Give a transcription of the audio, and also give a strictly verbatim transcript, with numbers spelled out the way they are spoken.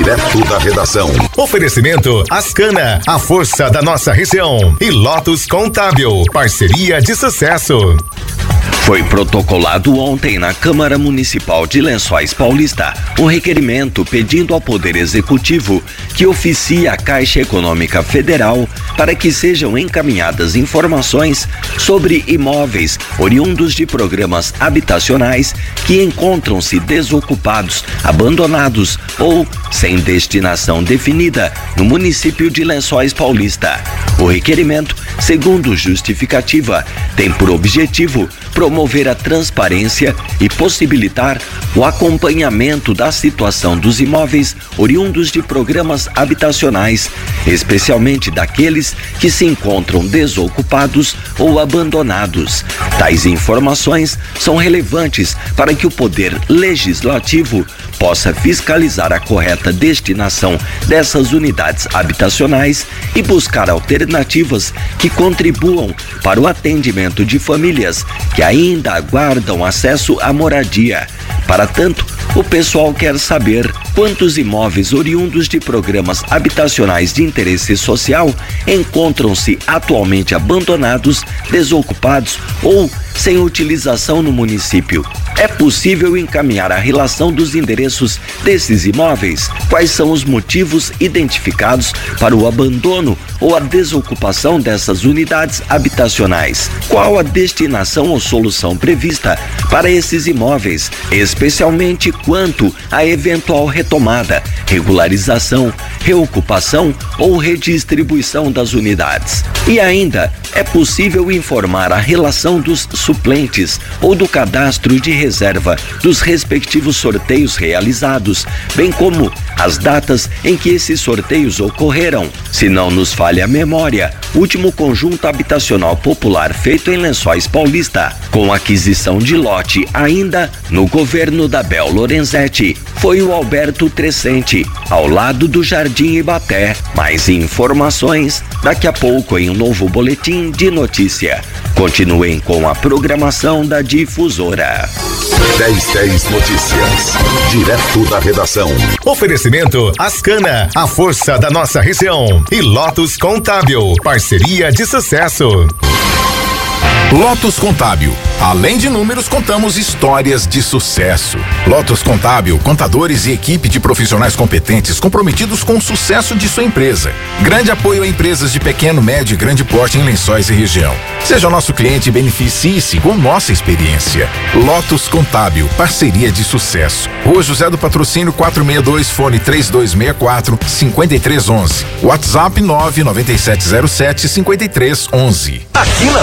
Direto da redação. Oferecimento Ascana, a força da nossa região. E Lotus Contábil, parceria de sucesso. Foi protocolado ontem na Câmara Municipal de Lençóis Paulista um requerimento pedindo ao Poder Executivo que oficie a Caixa Econômica Federal para que sejam encaminhadas informações sobre imóveis oriundos de programas habitacionais que encontram-se desocupados, abandonados ou sem destinação definida no município de Lençóis Paulista. O requerimento, segundo justificativa, tem por objetivo promover a transparência e possibilitar o acompanhamento da situação dos imóveis oriundos de programas habitacionais, especialmente daqueles que se encontram desocupados ou abandonados. Tais informações são relevantes para que o Poder Legislativo possa fiscalizar a correta destinação dessas unidades habitacionais e buscar alternativas que contribuam para o atendimento de famílias que ainda aguardam acesso à moradia. Para tanto, o pessoal quer saber quantos imóveis oriundos de programas habitacionais de interesse social encontram-se atualmente abandonados, desocupados ou sem utilização no município. É possível encaminhar a relação dos endereços desses imóveis? Quais são os motivos identificados para o abandono ou a desocupação dessas unidades habitacionais? Qual a destinação ou solução prevista para esses imóveis, especialmente quanto à eventual retomada, regularização, reocupação ou redistribuição das unidades? E ainda, é possível informar a relação dos suplentes ou do cadastro de reserva dos respectivos sorteios realizados, bem como as datas em que esses sorteios ocorreram. Se não nos falha a memória, o último conjunto habitacional popular feito em Lençóis Paulista, com aquisição de lote ainda no governo da Bel Lorenzetti, foi o Alberto Trescente, ao lado do Jardim Ibaté. Mais informações daqui a pouco em um novo boletim de notícia. Continuem com a programação da Difusora. dez dez Notícias, direto da redação. Oferecimento Ascana, a força da nossa região. E Lotus Contábil, parceria de sucesso. Lotus Contábil. Além de números, contamos histórias de sucesso. Lotus Contábil, contadores e equipe de profissionais competentes comprometidos com o sucesso de sua empresa. Grande apoio a empresas de pequeno, médio e grande porte em Lençóis e região. Seja nosso cliente e beneficie-se com nossa experiência. Lotus Contábil, parceria de sucesso. Rua José do Patrocínio quatrocentos e sessenta e dois, fone três dois seis quatro, cinco três um um. WhatsApp nove nove sete zero sete, cinco três um um. Aqui na